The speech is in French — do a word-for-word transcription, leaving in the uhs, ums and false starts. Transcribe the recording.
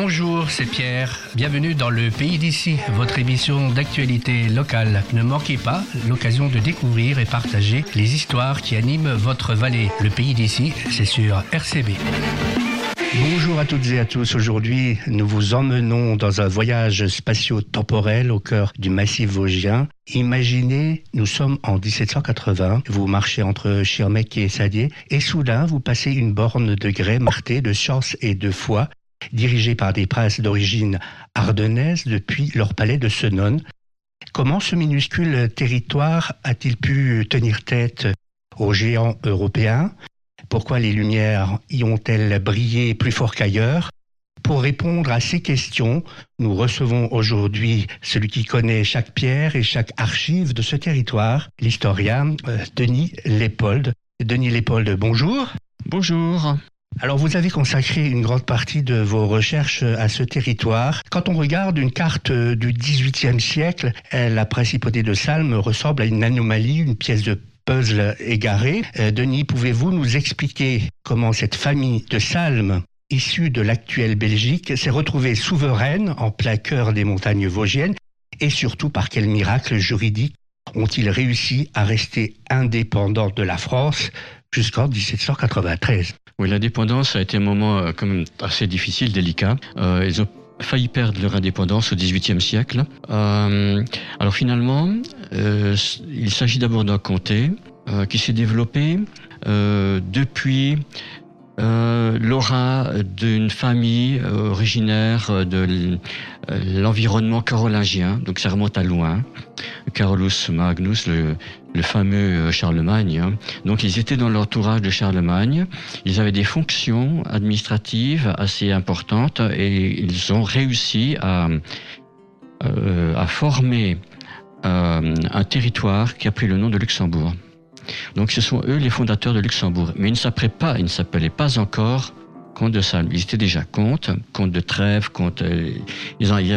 Bonjour, c'est Pierre. Bienvenue dans le Pays d'ici, votre émission d'actualité locale. Ne manquez pas l'occasion de découvrir et partager les histoires qui animent votre vallée. Le Pays d'ici, c'est sur R C B. Bonjour à toutes et à tous. Aujourd'hui, nous vous emmenons dans un voyage spatio-temporel au cœur du massif vosgien. Imaginez, nous sommes en dix-sept cent quatre-vingts, vous marchez entre Schirmeck et Sadier, et soudain, vous passez une borne de grès marquée de chance et de foi, dirigée par des princes d'origine ardennaise depuis leur palais de Senones. Comment ce minuscule territoire a-t-il pu tenir tête aux géants européens ? Pourquoi les lumières y ont-elles brillé plus fort qu'ailleurs ? Pour répondre à ces questions, nous recevons aujourd'hui celui qui connaît chaque pierre et chaque archive de ce territoire, l'historien euh, Denis Lépold. Denis Lépold, bonjour. Bonjour. Alors vous avez consacré une grande partie de vos recherches à ce territoire. Quand on regarde une carte du dix-huitième siècle, la principauté de Salm ressemble à une anomalie, une pièce de puzzle égaré. Euh, Denis, pouvez-vous nous expliquer comment cette famille de Salm, issue de l'actuelle Belgique, s'est retrouvée souveraine en plein cœur des montagnes vosgiennes et surtout par quel miracle juridique ont-ils réussi à rester indépendants de la France jusqu'en dix-sept cent quatre-vingt-treize ? Oui, l'indépendance a été un moment euh, quand même assez difficile, délicat. Euh, ils ont failli perdre leur indépendance au dix-huitième siècle. Euh, alors finalement, euh, il s'agit d'abord d'un comté euh, qui s'est développé euh, depuis euh, l'aura d'une famille euh, originaire de l'environnement carolingien. Donc ça remonte à loin. Carolus Magnus, le, le fameux Charlemagne. Donc ils étaient dans l'entourage de Charlemagne. Ils avaient des fonctions administratives assez importantes et ils ont réussi à, euh, à former euh, un territoire qui a pris le nom de Luxembourg. Donc ce sont eux les fondateurs de Luxembourg. Mais ils ne s'appelaient pas, ils ne s'appelaient pas encore comte de Salm. Ils étaient déjà comtes, comte de Trèves, comte. Euh, ils, en, ils